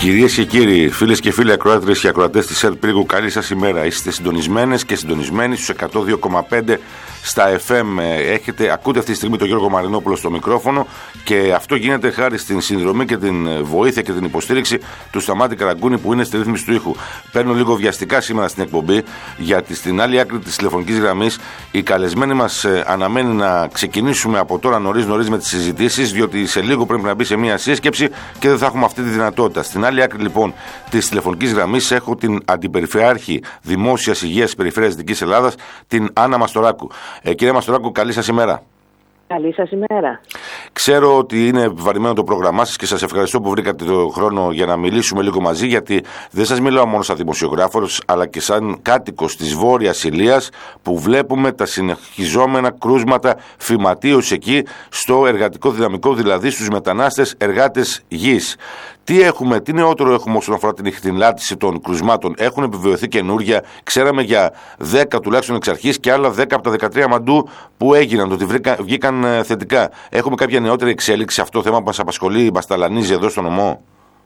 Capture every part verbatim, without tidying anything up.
Κυρίες και κύριοι, φίλες και φίλοι ακροάτριες και ακροατές της ΕΡΤ-Πρίγου, καλή σας ημέρα. Είστε συντονισμένες και συντονισμένοι στους εκατό δύο κόμμα πέντε στα εφ εμ. Έχετε, ακούτε αυτή τη στιγμή τον Γιώργο Μαρινόπουλο στο μικρόφωνο και αυτό γίνεται χάρη στην συνδρομή και την βοήθεια και την υποστήριξη του Σταμάτη Καραγκούνη που είναι στη ρύθμιση του ήχου. Παίρνω λίγο βιαστικά σήμερα στην εκπομπή γιατί στην άλλη άκρη της τηλεφωνικής γραμμής η καλεσμένη μας αναμένει να ξεκινήσουμε από τώρα νωρίς νωρίς με τις συζητήσεις, διότι σε λίγο πρέπει να μπει σε μια σύσκεψη και δεν θα έχουμε αυτή τη δυνατότητα. Στην άλλη άκρη λοιπόν της τηλεφωνικής γραμμής έχω την Αντιπεριφερειάρχη Δημόσιας Υγείας της Περιφέρειας Δυτικής Ελλάδας, την Άννα Μαστοράκου. Ε, κυρία Μαστοράκου, καλή σας ημέρα. Καλή σας ημέρα. Ξέρω ότι είναι επιβαρημένο το πρόγραμμά σας και σας ευχαριστώ που βρήκατε τον χρόνο για να μιλήσουμε λίγο μαζί, γιατί δεν σας μιλάω μόνο σαν δημοσιογράφος, αλλά και σαν κάτοικος της Βόρειας Ηλίας, που βλέπουμε τα συνεχιζόμενα κρούσματα φυματίωσης εκεί στο εργατικό δυναμικό, δηλαδή στους μετανάστες εργάτες γης. Τι έχουμε, τι νεότερο έχουμε όσον αφορά την ιχνηλάτηση των κρουσμάτων? Έχουν επιβεβαιωθεί καινούργια? Ξέραμε για δέκα τουλάχιστον εξ αρχής και άλλα δέκα από τα δεκατρία μαντού που έγιναν, το ότι βρήκα, βγήκαν ε, θετικά. Έχουμε κάποια νεότερη εξέλιξη σε αυτό το θέμα που μας απασχολεί, μας ταλανίζει εδώ στο νομό?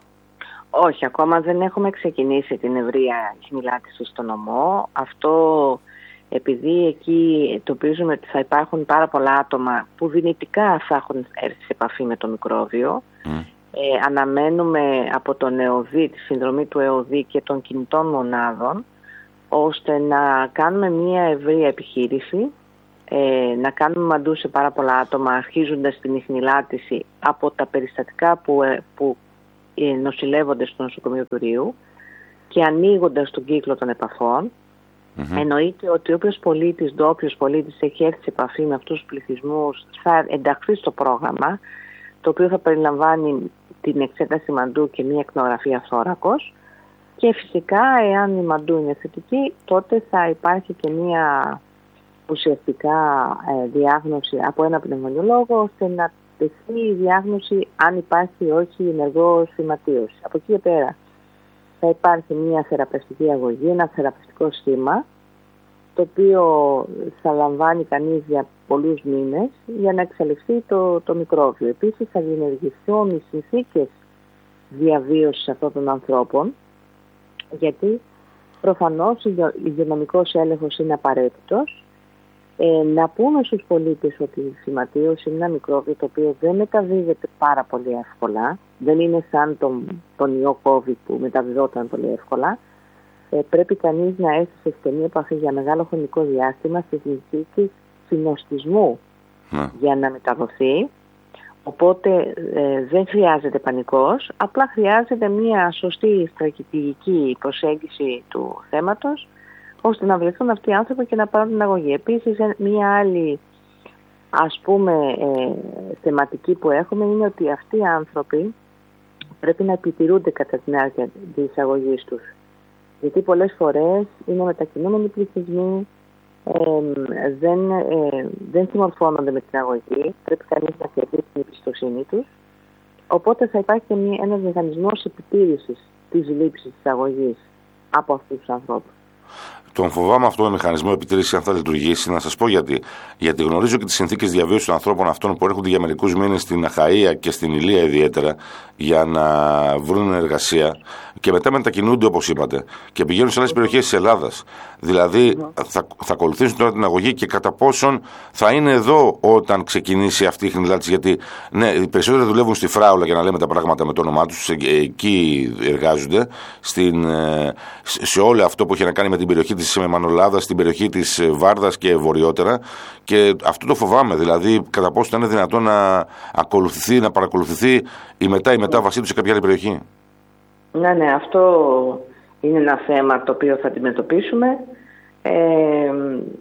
Όχι, ακόμα δεν έχουμε ξεκινήσει την ευρεία ιχνηλάτηση στο νομό. Αυτό επειδή εκεί εντοπίζουμε ότι θα υπάρχουν πάρα πολλά άτομα που δυνητικά θα έχουν έρθει σε επαφή με το μικρόβιο. Mm. Ε, αναμένουμε από τον ΕΟΔΗ, τη συνδρομή του ΕΟΔΗ και των κινητών μονάδων, ώστε να κάνουμε μια ευρεία επιχείρηση, ε, να κάνουμε μαντού σε πάρα πολλά άτομα, αρχίζοντας την ιχνηλάτηση από τα περιστατικά που, ε, που ε, νοσηλεύονται στο νοσοκομείο του Ρίου και ανοίγοντας τον κύκλο των επαφών. Mm-hmm. Εννοείται ότι όποιος πολίτης, ντόπιος πολίτης έχει έρθει σε επαφή με αυτούς τους πληθυσμούς θα ενταχθεί στο πρόγραμμα, το οποίο θα περιλαμβάνει την εξέταση μαντού και μία εκνογραφία θώρακος, και φυσικά εάν η μαντού είναι θετική, τότε θα υπάρχει και μία ουσιαστικά ε, διάγνωση από ένα πνευμονιολόγο, ώστε να τεθεί η διάγνωση αν υπάρχει ή όχι ενεργός φυματίωση. Από εκεί και πέρα θα υπάρχει μία θεραπευτική αγωγή, ένα θεραπευτικό σχήμα, το οποίο θα λαμβάνει κανείς για πολλούς μήνες για να εξαλειφθεί το, το μικρόβιο. Επίσης θα δημιουργηθούν οι συνθήκες διαβίωσης αυτών των ανθρώπων, γιατί προφανώς ο υγειονομικός έλεγχος είναι απαραίτητος. Ε, να πούμε στους πολίτες ότι η φυματίωση είναι ένα μικρόβιο το οποίο δεν μεταδίδεται πάρα πολύ εύκολα. Δεν είναι σαν τον, τον ιό COVID που μεταδιδόταν πολύ εύκολα. Ε, πρέπει κανείς να έρθει σε στενή επαφή για μεγάλο χρονικό διάστημα στις συνθήκες συνοστισμού mm. για να μεταδοθεί. Οπότε ε, δεν χρειάζεται πανικός, απλά χρειάζεται μια σωστή στρατηγική προσέγγιση του θέματος, ώστε να βρεθούν αυτοί οι άνθρωποι και να πάρουν την αγωγή. Επίσης, μια άλλη ας πούμε ε, θεματική που έχουμε είναι ότι αυτοί οι άνθρωποι πρέπει να επιτηρούνται κατά τη διάρκεια της αγωγής τους. Γιατί πολλές φορές είναι μετακινούμενοι πληθυσμοί, ε, δεν, ε, δεν συμμορφώνονται με την αγωγή, πρέπει κανείς να κερδίσει την εμπιστοσύνη τους. Οπότε θα υπάρχει και μια, ένας μηχανισμός επιτήρησης της λήψης της αγωγής από αυτούς τους ανθρώπους. Τον φοβάμαι αυτό το μηχανισμό επιτήρηση αν θα λειτουργήσει. Να σας πω γιατί. Γιατί γνωρίζω και τις συνθήκες διαβίωσης των ανθρώπων αυτών που έρχονται για μερικούς μήνες στην Αχαΐα και στην Ηλία ιδιαίτερα για να βρουν εργασία και μετά μετακινούνται όπως είπατε και πηγαίνουν σε άλλες περιοχές της Ελλάδας. Δηλαδή θα, θα ακολουθήσουν τώρα την αγωγή και κατά πόσον θα είναι εδώ όταν ξεκινήσει αυτή η χνηλάτηση. Γιατί ναι, οι περισσότεροι δουλεύουν στη Φράουλα, για να λέμε τα πράγματα με το όνομά τους, εκεί εργάζονται, στην, σε όλο αυτό που έχει να κάνει με την περιοχή της Μανολάδας, στην περιοχή της Βάρδας και βορειότερα, και αυτό το φοβάμαι, δηλαδή κατά πόσο θα είναι δυνατόν να ακολουθηθεί, να παρακολουθηθεί η μετά η μετάβασή του σε κάποια άλλη περιοχή. Ναι, ναι, αυτό είναι ένα θέμα το οποίο θα αντιμετωπίσουμε. Ε,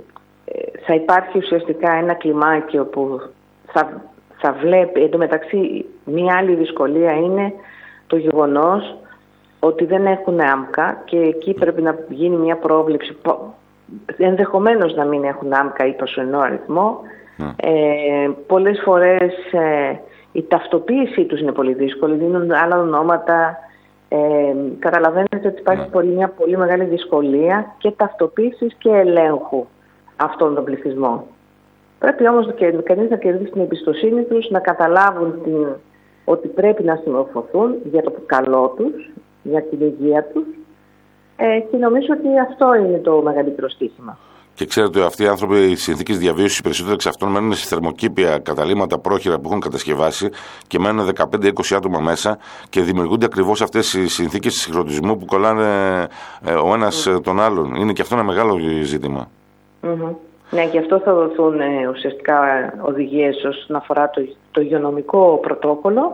θα υπάρχει ουσιαστικά ένα κλιμάκιο που θα, θα βλέπει. Εν τω μεταξύ, μία άλλη δυσκολία είναι το γεγονός ότι δεν έχουν άμκα και εκεί πρέπει να γίνει μια πρόβλεψη. Ενδεχομένως να μην έχουν άμκα ή προσωρινό αριθμό. Mm. Ε, πολλές φορές ε, η ταυτοποίησή τους είναι πολύ δύσκολη, δίνουν άλλα ονόματα. Ε, καταλαβαίνετε ότι υπάρχει mm. πολύ, μια πολύ μεγάλη δυσκολία και ταυτοποίησης και ελέγχου αυτών των πληθυσμών. Πρέπει όμως και κανείς να κερδίσει την εμπιστοσύνη τους, να καταλάβουν την, ότι πρέπει να συμμορφωθούν για το καλό τους, για την υγεία τους ε, και νομίζω ότι αυτό είναι το μεγαλύτερο στοίχημα. Και ξέρετε, αυτοί οι άνθρωποι, οι συνθήκες διαβίωσης, οι περισσότεροι εξ αυτών μένουν σε θερμοκήπια καταλύματα πρόχειρα που έχουν κατασκευάσει και μένουν δεκαπέντε με είκοσι άτομα μέσα και δημιουργούνται ακριβώς αυτές οι συνθήκες συγχρονισμού που κολλάνε ε, ο ένας mm. τον άλλον. Είναι και αυτό ένα μεγάλο ζήτημα. Mm-hmm. Ναι, και αυτό θα δοθούν ε, ουσιαστικά οδηγίες όσον αφορά το, το υγειονομικό πρωτόκολλο.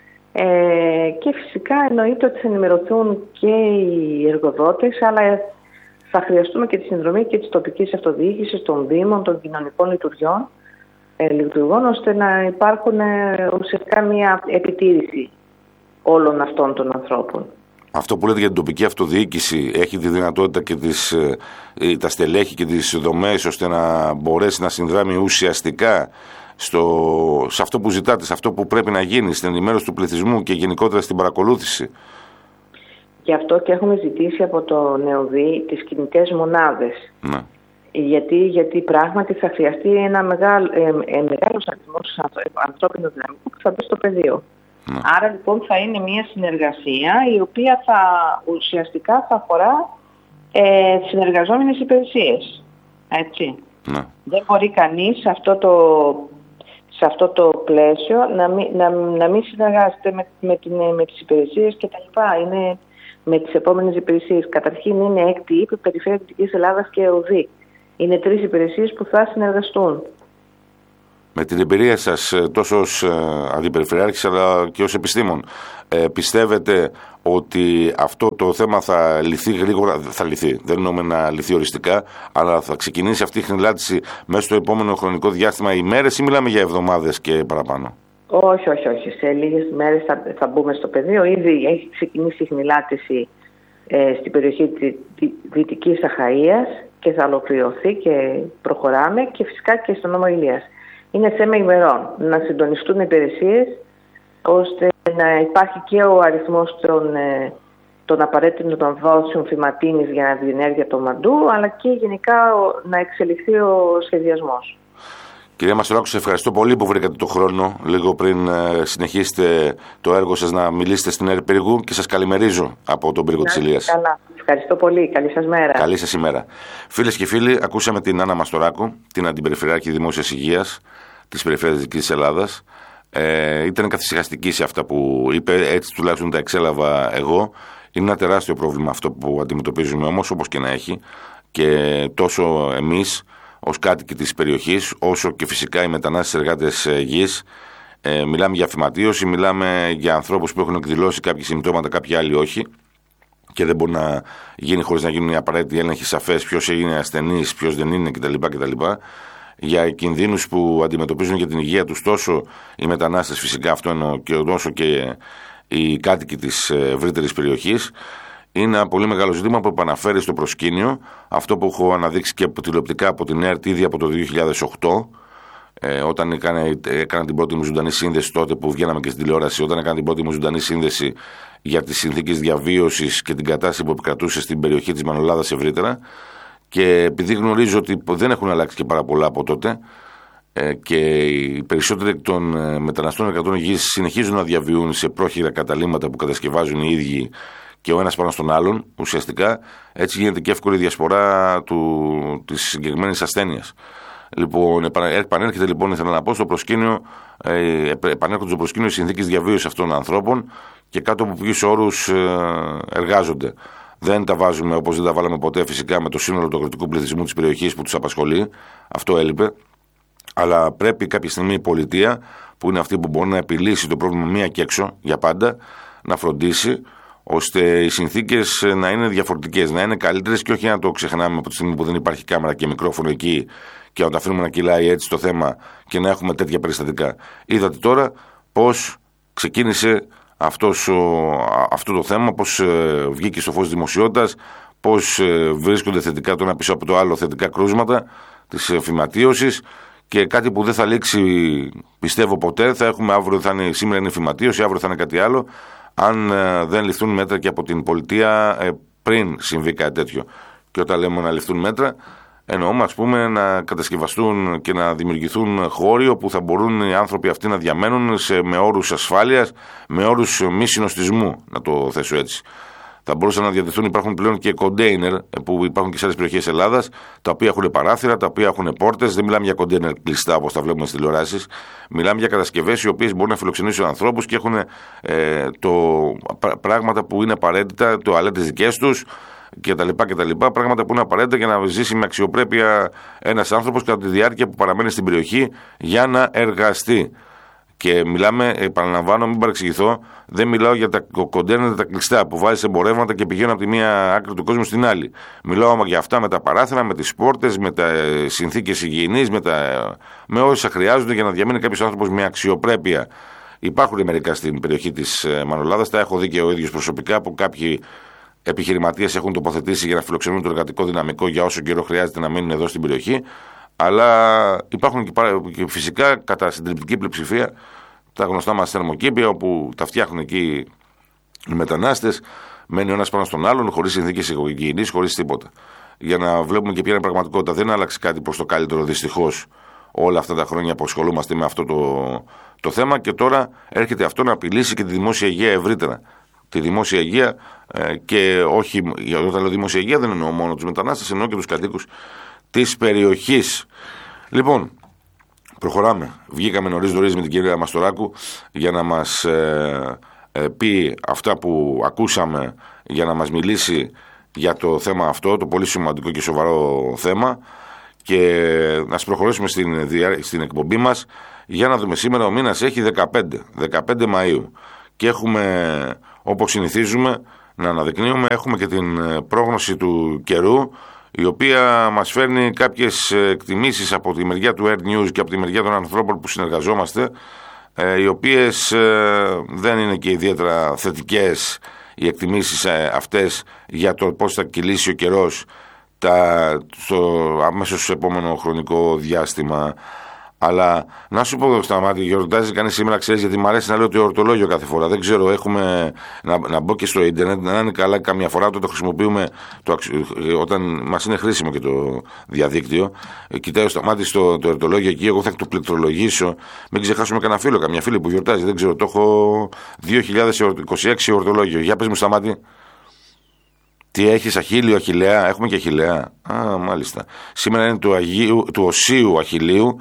Ε, και φυσικά εννοείται ότι θα ενημερωθούν και οι εργοδότες, αλλά θα χρειαστούμε και τη συνδρομή και της τοπικής αυτοδιοίκησης, των δήμων, των κοινωνικών λειτουργιών, ε, λειτουργών, ώστε να υπάρχουν ε, ουσιαστικά μια επιτήρηση όλων αυτών των ανθρώπων. Αυτό που λέτε για την τοπική αυτοδιοίκηση έχει τη δυνατότητα και τις, ε, τα στελέχη και τις δομές ώστε να μπορέσει να συνδράμει ουσιαστικά στο, σε αυτό που ζητάτε, σε αυτό που πρέπει να γίνει, στην ενημέρωση του πληθυσμού και γενικότερα στην παρακολούθηση. Γι' αυτό και έχουμε ζητήσει από το ΝΕΟΔΗ τις κινητές μονάδες. Ναι. Γιατί, γιατί πράγματι θα χρειαστεί ένα μεγάλο, ε, ε, μεγάλος αριθμός ανθρώπινου δυναμικού που θα μπει στο πεδίο. Ναι. Άρα λοιπόν θα είναι μια συνεργασία η οποία θα ουσιαστικά θα αφορά ε, συνεργαζόμενες υπηρεσίες. Έτσι. Ναι. Δεν μπορεί κανείς σε αυτό το, σε αυτό το πλαίσιο να μην, να, να μην συνεργάζεται με, με, την, με τις υπηρεσίες κτλ. Είναι με τις επόμενες υπηρεσίες. Καταρχήν είναι έκτη ΥΠ, Περιφέρεια Δυτικής Ελλάδας και ΟΔΗ. Είναι τρεις υπηρεσίες που θα συνεργαστούν. Με την εμπειρία σας τόσο ως αντιπεριφερειάρχης αλλά και ως επιστήμον, ε, πιστεύετε ότι αυτό το θέμα θα λυθεί γρήγορα? Θα λυθεί, δεν εννοούμε να λυθεί οριστικά, αλλά θα ξεκινήσει αυτή η χνηλάτιση μέσα στο επόμενο χρονικό διάστημα, ημέρες ή μιλάμε για εβδομάδες και παραπάνω? Όχι, όχι, όχι. Σε λίγες μέρες θα, θα μπούμε στο πεδίο. Ήδη έχει ξεκινήσει η χνηλάτιση ε, στην περιοχή της Δυτικής Αχαΐας και θα ολοκληρωθεί και προχωράμε, και φυσικά και στον νόμο Ηλίας. Είναι θέμα ημερών να συντονιστούν οι υπηρεσίες ώστε να υπάρχει και ο αριθμός των, ε, των απαραίτητων των δόσεων φυματίνης για την ενέργεια των μαντού, αλλά και γενικά ο, να εξελιχθεί ο σχεδιασμός. Κυρία Μαστοράκου, σε ευχαριστώ πολύ που βρήκατε το χρόνο λίγο πριν ε, συνεχίσετε το έργο σας να μιλήσετε στην ΕΡΤ Πύργου και σας καλημερίζω από τον Πύργο της Ηλίας. Καλά. Ευχαριστώ πολύ. Καλή σας μέρα. Καλή σας ημέρα. Φίλες και φίλοι, ακούσαμε την Άννα Μαστοράκου, την Αντιπεριφερειάρχη Δημόσιας Υγείας της Περιφέρειας Δυτικής Ελλάδας. Ε, ήταν καθησυχαστική σε αυτά που είπε, έτσι τουλάχιστον τα εξέλαβα εγώ. Είναι ένα τεράστιο πρόβλημα αυτό που αντιμετωπίζουμε όμως, όπως και να έχει, και τόσο εμείς ως κάτοικοι της περιοχής, όσο και φυσικά οι μετανάστες εργάτες γης. Ε, μιλάμε για φυματίωση, μιλάμε για ανθρώπους που έχουν εκδηλώσει κάποια συμπτώματα, κάποιοι άλλοι όχι. Και δεν μπορεί να γίνει χωρίς να γίνουν οι απαραίτητοι έλεγχοι σαφές ποιος είναι ασθενής, ποιος δεν είναι κτλ. κτλ. Για κινδύνους που αντιμετωπίζουν για την υγεία τους τόσο οι μετανάστες, φυσικά αυτό εννοώ, και όσο και οι κάτοικοι της ευρύτερης περιοχής. Είναι ένα πολύ μεγάλο ζήτημα που επαναφέρει στο προσκήνιο αυτό που έχω αναδείξει και τηλεοπτικά από την ΕΡΤ ήδη από το δύο χιλιάδες οκτώ. Ε, όταν έκανα, έκανα την πρώτη μου ζωντανή σύνδεση, τότε που βγαίναμε και στην τηλεόραση, όταν έκανα την πρώτη μου ζωντανή σύνδεση για τις συνθήκες διαβίωσης και την κατάσταση που επικρατούσε στην περιοχή της Μανολάδας ευρύτερα. Και επειδή γνωρίζω ότι δεν έχουν αλλάξει και πάρα πολλά από τότε ε, και οι περισσότεροι των μεταναστών εργατών γης συνεχίζουν να διαβιούν σε πρόχειρα καταλύματα που κατασκευάζουν οι ίδιοι και ο ένας πάνω στον άλλον, ουσιαστικά έτσι γίνεται και εύκολη διασπορά του, της συγκεκριμένης ασθένειας. Λοιπόν, επανέρχεται λοιπόν, ήθελα να πω, στο προσκήνιο, ε, επανέρχονται στο προσκήνιο οι συνθήκες διαβίωσης αυτών των ανθρώπων και κάτω από ποιους όρους ε, εργάζονται. Δεν τα βάζουμε όπως δεν τα βάλαμε ποτέ φυσικά με το σύνολο του αγροτικού πληθυσμού της περιοχής που τους απασχολεί. Αυτό έλειπε. Αλλά πρέπει κάποια στιγμή η πολιτεία, που είναι αυτή που μπορεί να επιλύσει το πρόβλημα μία και έξω για πάντα, να φροντίσει ώστε οι συνθήκες να είναι διαφορετικές, να είναι καλύτερες και όχι να το ξεχνάμε από τη στιγμή που δεν υπάρχει κάμερα και μικρόφωνο εκεί και να τα αφήνουμε να κυλάει έτσι το θέμα και να έχουμε τέτοια περιστατικά. Είδατε τώρα πώς ξεκίνησε αυτός ο, αυτό το θέμα, πώς ε, βγήκε στο φως της δημοσιότητας, πώς ε, βρίσκονται θετικά το ένα πίσω από το άλλο θετικά κρούσματα της ε, φυματίωσης και κάτι που δεν θα λήξει, πιστεύω, ποτέ. Θα έχουμε αύριο, θα είναι, σήμερα είναι φυματίωση, αύριο θα είναι κάτι άλλο, αν ε, δεν ληφθούν μέτρα και από την πολιτεία ε, πριν συμβεί κάτι τέτοιο. Και όταν λέμε να ληφθούν μέτρα, εννοούμε, ας πούμε, να κατασκευαστούν και να δημιουργηθούν χώροι όπου θα μπορούν οι άνθρωποι αυτοί να διαμένουν σε, με όρους ασφάλειας, με όρους μη συνοστισμού, να το θέσω έτσι. Θα μπορούσαν να διατεθούν, υπάρχουν πλέον και κοντέινερ που υπάρχουν και σε άλλες περιοχές Ελλάδας, τα οποία έχουν παράθυρα, τα οποία έχουν πόρτες. Δεν μιλάμε για κοντέινερ κλειστά όπως τα βλέπουμε στις τηλεοράσεις. Μιλάμε για κατασκευές οι οποίες μπορούν να φιλοξενήσουν ανθρώπους και έχουν ε, το, πράγματα που είναι απαραίτητα, τουαλέτες δικές τους κτλ. Πράγματα που είναι απαραίτητα για να ζήσει με αξιοπρέπεια ένας άνθρωπος κατά τη διάρκεια που παραμένει στην περιοχή για να εργαστεί. Και μιλάμε, επαναλαμβάνω, μην παρεξηγηθώ, δεν μιλάω για τα κοντέινερ τα κλειστά που βάζεις εμπορεύματα και πηγαίνουν από τη μία άκρη του κόσμου στην άλλη. Μιλάω για αυτά με τα παράθυρα, με τις πόρτες, με τα συνθήκες υγιεινής, με, τα... με όσα χρειάζονται για να διαμείνει κάποιος άνθρωπος με αξιοπρέπεια. Υπάρχουν μερικά στην περιοχή της Μανολάδας, τα έχω δει και ο ίδιος προσωπικά, που κάποιοι επιχειρηματίες έχουν τοποθετήσει για να φιλοξενούν το εργατικό δυναμικό για όσο καιρό χρειάζεται να μείνουν εδώ στην περιοχή. Αλλά υπάρχουν και φυσικά κατά συντριπτική πλειοψηφία τα γνωστά μας θερμοκήπια, όπου τα φτιάχνουν εκεί οι μετανάστες, μένει ο ένας πάνω στον άλλον, χωρίς συνθήκες υγιεινής, χωρίς τίποτα. Για να βλέπουμε και ποια είναι η πραγματικότητα. Δεν άλλαξε κάτι προς το καλύτερο, δυστυχώς, όλα αυτά τα χρόνια που ασχολούμαστε με αυτό το, το θέμα, και τώρα έρχεται αυτό να απειλήσει και τη δημόσια υγεία ευρύτερα. Τη δημόσια υγεία ε, και όχι, όταν λέω δημόσια υγεία δεν εννοώ μόνο τους μετανάστες, εννοώ και τους κατοίκους της περιοχής. Λοιπόν, προχωράμε. Βγήκαμε νωρίς νωρίς με την κυρία Μαστοράκου για να μας ε, ε, πει αυτά που ακούσαμε, για να μας μιλήσει για το θέμα αυτό, το πολύ σημαντικό και σοβαρό θέμα, και να προχωρήσουμε στην, στην εκπομπή μας για να δούμε. Σήμερα ο μήνας έχει δεκαπέντε Μαΐου και έχουμε, όπως συνηθίζουμε να αναδεικνύουμε, έχουμε και την πρόγνωση του καιρού, η οποία μας φέρνει κάποιες εκτιμήσεις από τη μεριά του Air News και από τη μεριά των ανθρώπων που συνεργαζόμαστε, οι οποίες δεν είναι και ιδιαίτερα θετικές οι εκτιμήσεις αυτές για το πώς θα κυλήσει ο καιρός τα, στο αμέσως επόμενο χρονικό διάστημα. Αλλά να σου πω, Σταμάτη, γιορτάζει κανείς σήμερα, ξέρεις, γιατί μου αρέσει να λέω το εορτολόγιο κάθε φορά. Δεν ξέρω, έχουμε να, να μπω και στο ίντερνετ, να είναι καλά καμιά φορά όταν το χρησιμοποιούμε, το, όταν μας είναι χρήσιμο και το διαδίκτυο. Κοιτάει ο Σταμάτης το, το εορτολόγιο εκεί, εγώ θα το πληκτρολογήσω. Μην ξεχάσουμε κανένα φίλο, καμιά φίλη που γιορτάζει. Δεν ξέρω, το έχω δύο χιλιάδες είκοσι έξι εορτολόγιο. Για πες μου, Σταμάτη. Τι έχεις, Αχίλιο, Αχιλλέα? Έχουμε και Αχιλλέα. Α, μάλιστα. Σήμερα είναι του, Αγίου, του Οσίου Αχιλλίου,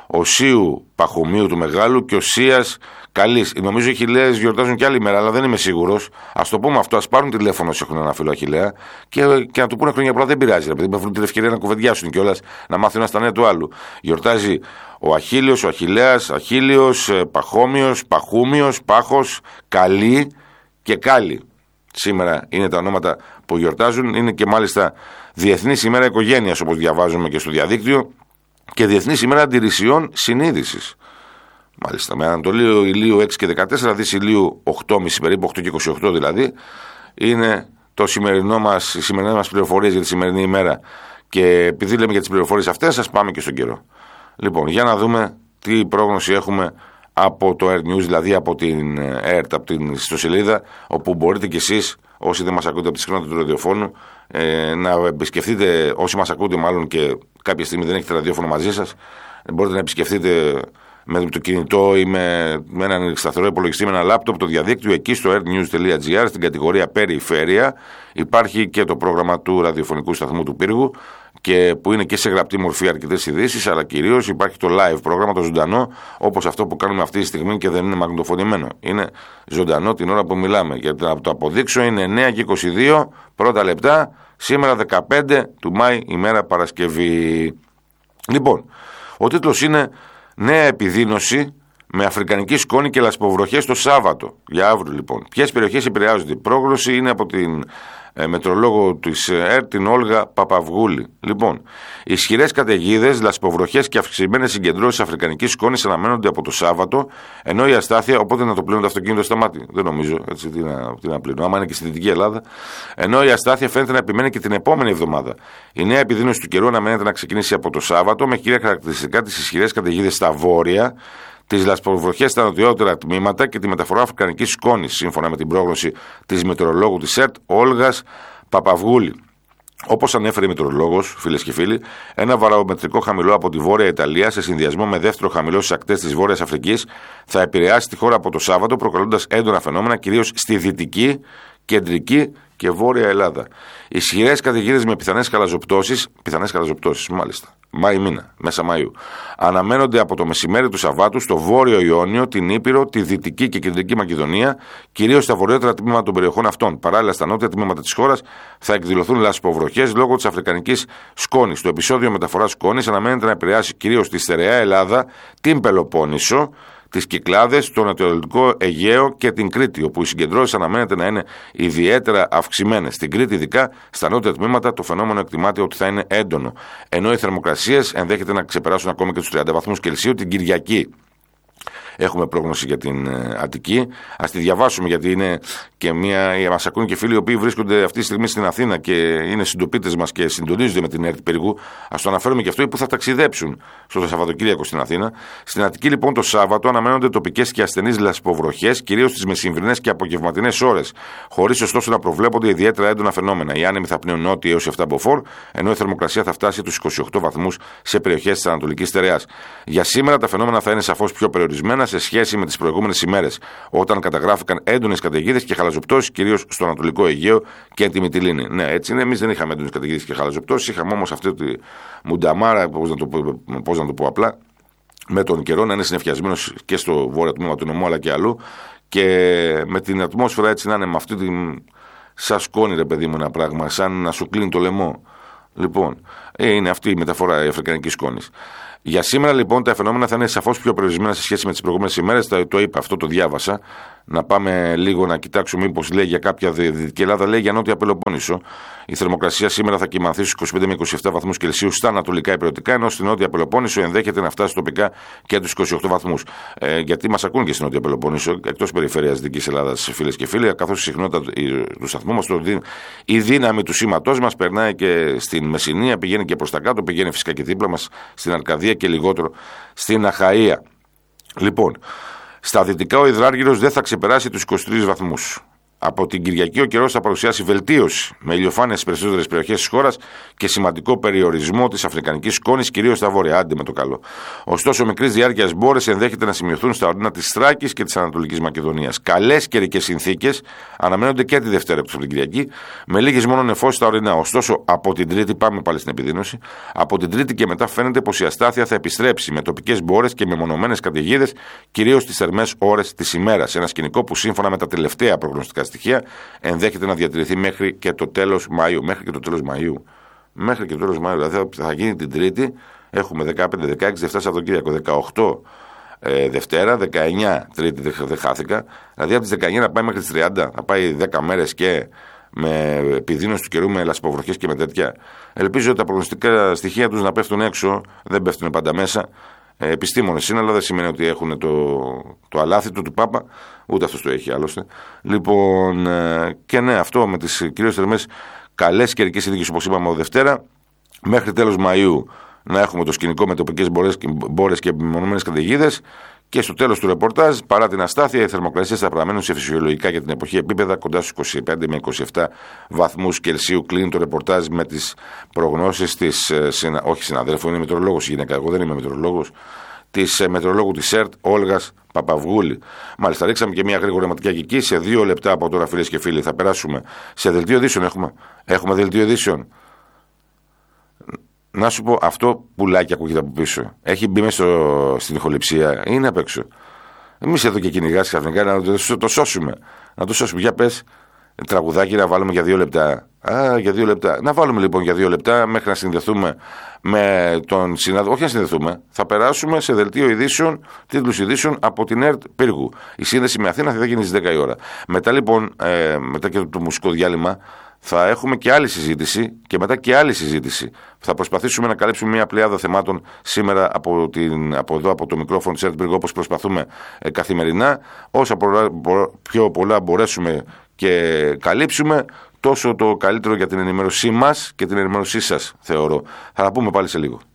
Οσίου Παχωμίου του Μεγάλου και Οσίας Καλής. Νομίζω οι Αχιλλέες γιορτάζουν και άλλη μέρα, αλλά δεν είμαι σίγουρος. Ας το πούμε αυτό, ας πάρουν τηλέφωνο όσοι έχουν ένα φίλο Αχιλλέα και, και να του πούνε χρόνια πολλά. Δεν πειράζει, επειδή έχουν την ευκαιρία να κουβεντιάσουν κιόλας, να μάθουν ένα στα νέα του άλλου. Γιορτάζει ο Αχίλιος, ο Αχιλλέας, Αχίλιος, Παχώμιος, Παχούμιος, Πάχος, Καλή και Κάλλη. Σήμερα είναι τα ονόματα που γιορτάζουν. Είναι και μάλιστα Διεθνής ημέρα οικογένειας, όπως διαβάζουμε και στο διαδίκτυο, και Διεθνής ημέρα αντιρρησιών συνείδησης. Μάλιστα, με ανατολή ηλίου έξι και δεκατέσσερα, δύση ηλίου οκτώ και μισή, περίπου οκτώ και είκοσι οκτώ δηλαδή, είναι το σημερινό μας, οι σημερινές μας πληροφορίες για τη σημερινή ημέρα. Και επειδή λέμε για τις πληροφορίες αυτές, σας πάμε και στον καιρό. Λοιπόν, για να δούμε τι πρόγνωση έχουμε από το Air News, δηλαδή από την ΕΡΤ, από την ιστοσελίδα, όπου μπορείτε κι εσείς, όσοι δεν μας ακούτε από τη συχνότητα του ραδιοφώνου, ε, να επισκεφτείτε, όσοι μας ακούτε μάλλον και κάποια στιγμή δεν έχετε ραδιόφωνο μαζί σας, μπορείτε να επισκεφτείτε με το κινητό ή με, με έναν σταθερό υπολογιστή, με ένα λάπτοπ, το διαδίκτυο. Εκεί στο airnews.gr, στην κατηγορία Περιφέρεια, υπάρχει και το πρόγραμμα του ραδιοφωνικού σταθμού του Πύργου, και που είναι και σε γραπτή μορφή αρκετές ειδήσεις, αλλά κυρίως υπάρχει το live πρόγραμμα, το ζωντανό, όπως αυτό που κάνουμε αυτή τη στιγμή και δεν είναι μαγνητοφωνημένο. Είναι ζωντανό την ώρα που μιλάμε. Γιατί να το αποδείξω, είναι εννέα και είκοσι δύο πρώτα λεπτά, σήμερα δεκαπέντε του Μάη, ημέρα Παρασκευή. Λοιπόν, ο τίτλος είναι «Νέα επιδείνωση με αφρικανική σκόνη και λασποβροχές το Σάββατο». Για αύριο λοιπόν. Ποιες περιοχές επηρεάζονται? Η πρόγνωση είναι από την ε, μετρολόγο της ΕΡΤ, την Όλγα Παπαυγούλη. Λοιπόν, ισχυρές καταιγίδες, λασποβροχές και αυξημένες συγκεντρώσεις αφρικανικής σκόνης αναμένονται από το Σάββατο, ενώ η αστάθεια, οπότε να το πλύνουν το αυτοκίνητο Σταμάτη. Δεν νομίζω, έτσι, τι να, τι να πλύνω, άμα είναι και στη Δυτική Ελλάδα. Ενώ η αστάθεια φαίνεται να επιμένει και την επόμενη εβδομάδα. Η νέα επιδείνωση του καιρού αναμένεται να ξεκινήσει από το Σάββατο, με κύρια χαρακτηριστικά τις ισχυρές καταιγίδες στα βόρεια, τις λασποβροχές στα νοτιότερα τμήματα και τη μεταφορά αφρικανικής σκόνης, σύμφωνα με την πρόγνωση της μετεωρολόγου της ΕΡΤ, Όλγας Παπαυγούλη. Όπως ανέφερε η μετεωρολόγος, φίλες και φίλοι, ένα βαρομετρικό χαμηλό από τη Βόρεια Ιταλία, σε συνδυασμό με δεύτερο χαμηλό στις ακτές της Βόρειας Αφρικής, θα επηρεάσει τη χώρα από το Σάββατο, προκαλώντας έντονα φαινόμενα κυρίως στη δυτική, κεντρική και Βόρεια Ελλάδα. Ισχυρές καταιγίδες με πιθανές χαλαζοπτώσεις, πιθανές χαλαζοπτώσεις μάλιστα, Μάη μήνα, μέσα Μαΐου, αναμένονται από το μεσημέρι του Σαββάτου στο Βόρειο Ιόνιο, την Ήπειρο, τη Δυτική και Κεντρική Μακεδονία, κυρίως στα βορειότερα τμήματα των περιοχών αυτών. Παράλληλα, στα νότια τμήματα της χώρας θα εκδηλωθούν λασποβροχές λόγω της αφρικανικής σκόνης. Το επεισόδιο μεταφοράς σκόνης αναμένεται να επηρεάσει κυρίως τη στερεά Ελλάδα, την Πελοπόννησο, τις Κυκλάδες, το Νοτιοανατολικό Αιγαίο και την Κρήτη, όπου οι συγκεντρώσεις αναμένεται να είναι ιδιαίτερα αυξημένες. Στην Κρήτη, ειδικά στα νότια τμήματα, το φαινόμενο εκτιμάται ότι θα είναι έντονο, ενώ οι θερμοκρασίες ενδέχεται να ξεπεράσουν ακόμη και τους τριάντα βαθμούς Κελσίου την Κυριακή. Έχουμε πρόγνωση για την ε, Αττική. Ας τη διαβάσουμε, γιατί είναι και μια. Μας ακούν και φίλοι οι οποίοι βρίσκονται αυτή τη στιγμή στην Αθήνα και είναι συντοπίτες μας και συντονίζονται με την ΕΡΤ Πύργου. Ας το αναφέρουμε και αυτό, ή που θα ταξιδέψουν στο Σαββατοκύριακο στην Αθήνα. Στην Αττική, λοιπόν, το Σάββατο αναμένονται τοπικές και ασθενείς λασποβροχές, κυρίως στις μεσημβρινές και απογευματινές ώρες, χωρίς ωστόσο να προβλέπονται ιδιαίτερα έντονα φαινόμενα. Οι άνεμοι θα πνέουν νότια έως επτά μποφόρ, ενώ η θερμοκρασία θα φτάσει τους είκοσι οκτώ βαθμούς σε περιοχές της Ανατολικής Στερεάς. Για σήμερα τα φαινόμενα θα είναι σαφώς πιο περιορισμένα σε σχέση με τις προηγούμενες ημέρες, όταν καταγράφηκαν έντονες καταιγίδες και χαλαζοπτώσεις, κυρίως στο Ανατολικό Αιγαίο και τη Μυτιλήνη. Ναι, έτσι είναι. Εμείς δεν είχαμε έντονες καταιγίδες και χαλαζοπτώσεις, είχαμε όμως αυτή τη μουνταμάρα, πώς να το, πώς να το πω απλά, με τον καιρό να είναι συννεφιασμένος και στο βόρειο τμήμα του νομού αλλά και αλλού, και με την ατμόσφαιρα έτσι να είναι με αυτή την. Σαν σκόνη, ρε παιδί μου, ένα πράγμα, σαν να σου κλείνει το λαιμό. Λοιπόν, ε, είναι αυτή η μεταφορά η αφρικανικής σκόνης. Για σήμερα, λοιπόν, τα φαινόμενα θα είναι σαφώς πιο περιορισμένα σε σχέση με τις προηγούμενες ημέρες. Το, το είπα, αυτό το διάβασα. Να πάμε λίγο να κοιτάξουμε μήπως λέει για κάποια Δυτική Ελλάδα, λέει για Νότια Πελοπόννησο. Η θερμοκρασία σήμερα θα κυμανθεί στους είκοσι πέντε με είκοσι επτά βαθμούς Κελσίου στα ανατολικά υπηρετικά, ενώ στη Νότια Πελοπόννησο ενδέχεται να φτάσει τοπικά και τους είκοσι οκτώ βαθμούς. Ε, γιατί μας ακούν και στη Νότια Πελοπόννησο, εκτός περιφέρειας Δυτικής Ελλάδας, φίλες και φίλοι, καθώς η συχνότητα του σταθμού μας, η δύναμη του σήματός μας περνάει και στην Μεσσηνία, πηγαίνει και προς τα κάτω, πηγαίνει φυσικά και δίπλα μας στην Αρκαδία και λιγότερο στην Αχαΐα. Λοιπόν, στα δυτικά ο υδράργυρος δεν θα ξεπεράσει τους είκοσι τρεις βαθμούς. Από την Κυριακή ο καιρός θα παρουσιάσει βελτίωση, με ηλιοφάνεια στις περισσότερες περιοχές της χώρας και σημαντικό περιορισμό της αφρικανικής σκόνης, κυρίως στα βόρεια. Άντε με το καλό. Ωστόσο, μικρής διάρκειας μπόρες ενδέχεται να σημειωθούν στα ορεινά της Θράκης και της Ανατολικής Μακεδονίας. Καλές καιρικές συνθήκες αναμένονται και τη Δευτέρα εκτός από την Κυριακή, με λίγες μόνο νεφώσεις στα ορεινά. Ωστόσο, από την Τρίτη, πάμε πάλι στην επιδείνωση, από την Τρίτη και μετά φαίνεται πως η αστάθεια θα επιστρέψει με τοπικές μπόρες και μεμονωμένες καταιγίδες, κυρίως στις θερμές ώρες της ημέρας. Ένα σκηνικό που σύμφωνα με τα τελευταία προγνωστικά στοιχεία ενδέχεται να διατηρηθεί μέχρι και το τέλος Μαΐου. Μέχρι και το τέλος Μαΐου. Μέχρι και το τέλος Μαΐου. Δηλαδή θα γίνει την Τρίτη, έχουμε δεκαπέντε, δεκαέξι, δεκαεπτά Σαββατοκύριακο, δεκαοκτώ ε, Δευτέρα, δεκαεννιά Τρίτη, δεν δε χάθηκα. Δηλαδή από τις δεκαεννιά να πάει μέχρι τις τριάντα, θα πάει δέκα μέρες και με επιδείνωση του καιρού, με λασποβροχές και με τέτοια. Ελπίζω ότι τα προγνωστικά στοιχεία τους να πέφτουν έξω, δεν πέφτουν πάντα μέσα. Επιστήμονες είναι, αλλά δεν σημαίνει ότι έχουν το, το αλάθη του του Πάπα, ούτε αυτός το έχει άλλωστε. Λοιπόν, και ναι, αυτό με τις κυρίως θερμές καλές καιρικές συνθήκες, όπως είπαμε, Δευτέρα, μέχρι τέλος Μαΐου να έχουμε το σκηνικό με τοπικές μπόρες και μονομένες καταιγίδες. Και στο τέλος του ρεπορτάζ, παρά την αστάθεια, οι θερμοκρασίες θα παραμένουν σε φυσιολογικά για την εποχή επίπεδα κοντά στους είκοσι πέντε με είκοσι επτά βαθμούς Κελσίου. Κλείνει το ρεπορτάζ με τις προγνώσεις της, συνα... όχι συναδέλφου, είναι μετεωρολόγος η γυναίκα, εγώ δεν είμαι μετεωρολόγος, της μετεωρολόγου της ΕΡΤ, Όλγας Παπαυγούλη. Μάλιστα, ρίξαμε και μια γρήγορη ματιά και εκεί. Σε δύο λεπτά από τώρα, φίλες και φίλοι, θα περάσουμε σε δελτίο ειδήσεων. Έχουμε, έχουμε δελτίο ειδήσεων. Να σου πω, αυτό πουλάκι ακούγεται από πίσω. Έχει μπει μέσα στην ηχοληψία, είναι απ' έξω. Εμείς εδώ και κυνηγάς ξαφνικά να το, το σώσουμε. Να το σώσουμε. Για πες, τραγουδάκι να βάλουμε για δύο λεπτά. Α, για δύο λεπτά. Να βάλουμε λοιπόν για δύο λεπτά μέχρι να συνδεθούμε με τον συνάδελφο. Όχι να συνδεθούμε. Θα περάσουμε σε δελτίο ειδήσεων, τίτλους ειδήσεων από την ΕΡΤ Πύργου. Η σύνδεση με Αθήνα θα γίνει στις δέκα η ώρα. Μετά λοιπόν, ε, μετά και το, το μουσικό διάλειμμα, θα έχουμε και άλλη συζήτηση και μετά και άλλη συζήτηση. Θα προσπαθήσουμε να καλύψουμε μια πλειάδα θεμάτων σήμερα από, την, από εδώ, από το μικρόφωνο της ΕΡΤ Πύργου, όπως προσπαθούμε ε, καθημερινά. Όσα πολλά, πιο πολλά μπορέσουμε και καλύψουμε, τόσο το καλύτερο για την ενημέρωσή μας και την ενημέρωσή σας, θεωρώ. Θα τα πούμε πάλι σε λίγο.